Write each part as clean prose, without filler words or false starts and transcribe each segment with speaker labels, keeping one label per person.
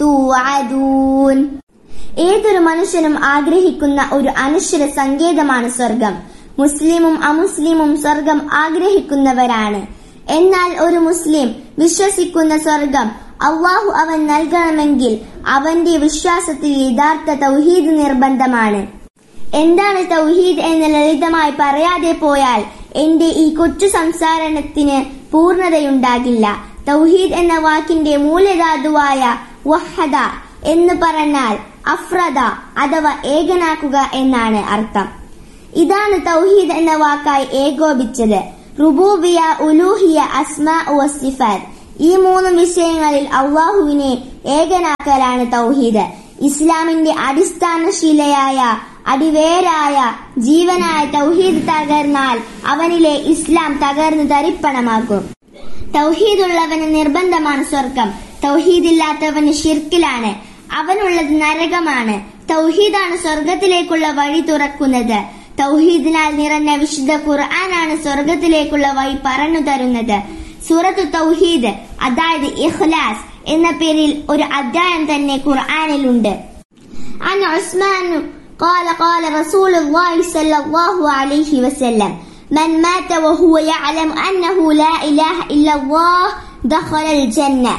Speaker 1: توعدون. ഏതൊരു മനുഷ്യനും ആഗ്രഹിക്കുന്ന ഒരു അനശ്വര സങ്കേതമാണ് സ്വർഗം. മുസ്ലിമും അമുസ്ലിമും സ്വർഗം ആഗ്രഹിക്കുന്നവരാണ്. എന്നാൽ ഒരു മുസ്ലിം വിശ്വസിക്കുന്ന സ്വർഗം അള്ളാഹു അവൻ നൽകണമെങ്കിൽ അവന്റെ വിശ്വാസത്തിൽ യഥാർത്ഥ തൗഹീദ് നിർബന്ധമാണ്. എന്താണ് തൗഹീദ് എന്ന് ലളിതമായി പറയാതെ പോയാൽ എന്റെ ഈ കൊച്ചു സംസാരണത്തിന് പൂർണ്ണതയുണ്ടാകില്ല. തൗഹീദ് എന്ന വാക്കിന്റെ മൂലധാതുവായ വഹദ എന്ന് പറഞ്ഞാൽ അഫ്രദ അഥവാ ഏകനാക്കുക എന്നാണ് അർത്ഥം. ഇതാണ് തൗഹീദ് എന്ന വാക്കായി ഏകോപിച്ചത്. റുബൂബിയ, ഉലൂഹിയ, അസ്മാ വസിഫാത്ത് ഈ മൂന്ന് വിഷയങ്ങളിൽ അള്ളാഹുവിനെ ഏകനാക്കലാണ് തൗഹീദ്. ഇസ്ലാമിന്റെ അടിസ്ഥാനശീലയായ അടിവേരായ ജീവനായ തൗഹീദ് തകർന്നാൽ അവനിലെ ഇസ്ലാം തകർന്നു തരിപ്പണമാകും. തൗഹീദുള്ളവന് നിർബന്ധമാണ് സ്വർഗം. തൗഹീദില്ലാത്തവന് ശിർക്കിലാണ്. അവനുള്ളത് നരകമാണ്. തൗഹീദാണ് സ്വർഗത്തിലേക്കുള്ള വഴി തുറക്കുന്നത്. തൗഹീദിനാൽ നിറഞ്ഞ വിശുദ്ധ ഖുർആനാണ് സ്വർഗത്തിലേക്കുള്ള വഴി പറഞ്ഞു തരുന്നത്. സൂറത്തു തൗഹീദ് അതായത് ഇഖ്ലാസ് എന്ന പേരിൽ ഒരു അധ്യായം തന്നെ ഖുർആനിലുണ്ട്. അൻ ഉസ്മാൻ قال قال رسول الله صلى الله عليه وسلم من مات وهو يعلم أنه لا إله إلا الله دخل الجنة.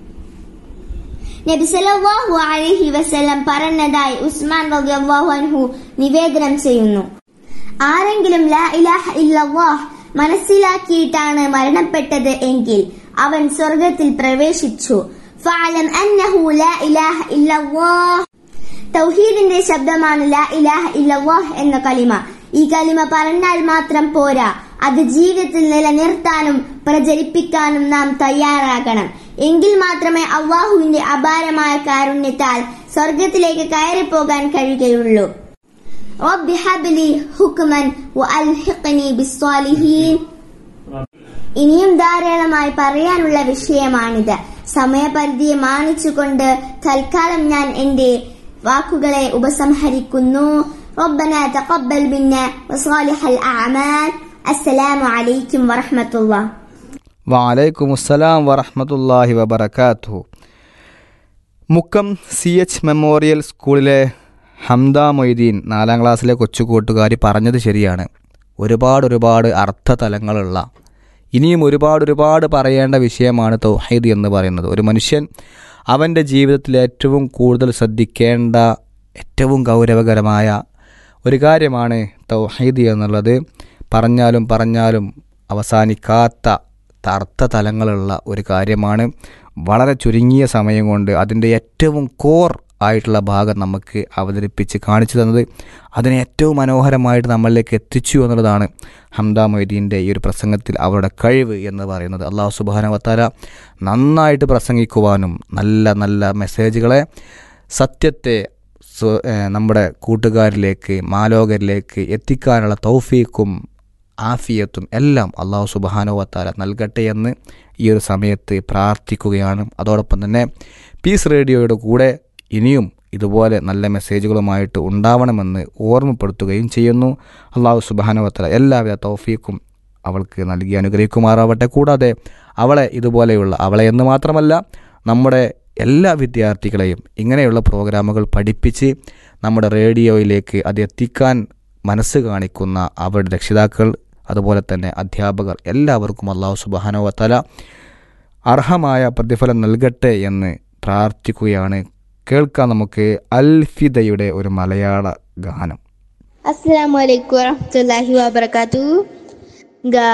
Speaker 1: നബി സല്ലല്ലാഹു അലൈഹി വസല്ലം പറഞ്ഞതായി ഉസ്മാൻ റളിയല്ലാഹു അൻഹു നിവേദനം ചെയ്യുന്നു. ആരെങ്കിലും ലാ ഇലാഹ ഇല്ലല്ലാഹ് മനസ്സിലാക്കിയിട്ടാണ് മരണപ്പെട്ടത് എങ്കിൽ അവൻ സ്വർഗത്തിൽ പ്രവേശിച്ചു. ഫഅലം അന്നഹു ലാ ഇലാഹ ഇല്ലല്ലാഹ്. തൗഹീദിന്റെ ശബ്ദമാണ് ലാ ഇലാഹ ഇല്ലല്ലാഹ് എന്ന കലിമ. ഈ കലിമ പറഞ്ഞാൽ മാത്രം പോരാ, അത് ജീവിതത്തിൽ നിലനിർത്താനും പ്രചരിപ്പിക്കാനും നാം തയ്യാറാകണം. എങ്കിൽ മാത്രമേ അള്ളാഹുവിന്റെ അപാരമായ കാരുണ്യത്താൽ സ്വർഗത്തിലേക്ക് കയറിപ്പോകാൻ കഴിയുകയുള്ളൂ. റബ്ബി ഹബ്ലി ഹുക്മൻ വഅൽഹിഖ്നി ബിസ്സാലിഹീൻ. ഇനിയും ധാരാളമായി പറയാനുള്ള വിഷയമാണിത്. സമയപരിധിയെ മാനിച്ചുകൊണ്ട് തൽക്കാലം ഞാൻ എന്റെ വാക്കുകളെ ഉപസംഹരിക്കുന്നു. റബ്ബനാ തഖബ്ബൽ മിന്നാ വസാലിഹൽ അഅമാൽ. അസ്സലാമു അലൈക്കും വറഹ്മത്തുള്ളാഹി.
Speaker 2: വഅലൈക്കുമുസ്സലാം വറഹ്മത്തുള്ളാഹി വബറകാതുഹു. മുക്കം CH മെമ്മോറിയൽ സ്കൂളിലെ ഹംദ മൊയ്തീൻ 4ാം ക്ലാസ്സിലെ കൊച്ചുകൂട്ടുകാരി പറഞ്ഞത് ശരിയാണ്. ഒരുപാട് അർത്ഥതലങ്ങളുള്ള ഇനിയും ഒരുപാട് പറയേണ്ട വിഷയമാണ് തൗഹീദ് എന്ന് പറയുന്നത്. ഒരു മനുഷ്യൻ അവൻ്റെ ജീവിതത്തിൽ ഏറ്റവും കൂടുതൽ ശ്രദ്ധിക്കേണ്ട ഏറ്റവും ഗൗരവകരമായ ഒരു കാര്യമാണ് തൗഹീദ് എന്നുള്ളത്. പറഞ്ഞാലും അവസാനിക്കാത്ത അർത്ഥതലങ്ങളുള്ള ഒരു കാര്യമാണ്. വളരെ ചുരുങ്ങിയ സമയം കൊണ്ട് അതിൻ്റെ ഏറ്റവും കോർ ആയിട്ടുള്ള ഭാഗം നമുക്ക് അവതരിപ്പിച്ച് കാണിച്ചു തന്നത്, അതിനെ ഏറ്റവും മനോഹരമായിട്ട് നമ്മളിലേക്ക് എത്തിച്ചു എന്നുള്ളതാണ് ഹംദ മൊയ്തീൻ്റെ ഈ ഒരു പ്രസംഗത്തിൽ അവരുടെ കഴിവ് എന്ന് പറയുന്നത്. അല്ലാഹു സുബ്ഹാനഹു വ തആല നന്നായിട്ട് പ്രസംഗിക്കുവാനും നല്ല മെസ്സേജുകളെ, സത്യത്തെ നമ്മുടെ കൂട്ടുകാരിലേക്ക്, മാലോകരിലേക്ക് എത്തിക്കാനുള്ള തൗഫീഖും ആഫിയത്തും എല്ലാം അല്ലാഹു സുബ്ഹാനഹു വ തആല നൽകട്ടെ എന്ന് ഈ ഒരു സമയത്ത് പ്രാർത്ഥിക്കുകയാണ്. അതോടൊപ്പം തന്നെ പീസ് റേഡിയോയുടെ കൂടെ ഇനിയും ഇതുപോലെ നല്ല മെസ്സേജുകളുമായിട്ട് ഉണ്ടാവണമെന്ന് ഓർമ്മപ്പെടുത്തുകയും ചെയ്യുന്നു. അല്ലാഹു സുബ്ഹാനഹു വ തആല എല്ലാവിധ തൗഫീഖും അവൾക്ക് നൽകി അനുഗ്രഹിക്കുമാറാവട്ടെ. കൂടാതെ അവളെ എന്ന് മാത്രമല്ല നമ്മുടെ എല്ലാ വിദ്യാർത്ഥികളെയും ഇങ്ങനെയുള്ള പ്രോഗ്രാമുകൾ പഠിപ്പിച്ച് നമ്മുടെ റേഡിയോയിലേക്ക് അത് എത്തിക്കാൻ മനസ്സ് കാണിക്കുന്ന അവരുടെ രക്ഷിതാക്കൾ, അതുപോലെ തന്നെ അധ്യാപകർ എല്ലാവർക്കും അല്ലാഹു സുബ്ഹാനഹു വ തആല അർഹമായ പ്രതിഫലം നൽകട്ടെ എന്ന് പ്രാർത്ഥിക്കുകയാണ്. കേൾക്കാം നമുക്ക് അൽഫിദയുടെ ഒരു മലയാള ഗാനം.
Speaker 1: അസ്സലാമു അലൈക്കും വറഹ്മത്തുള്ളാഹി വബറകാതുഹു.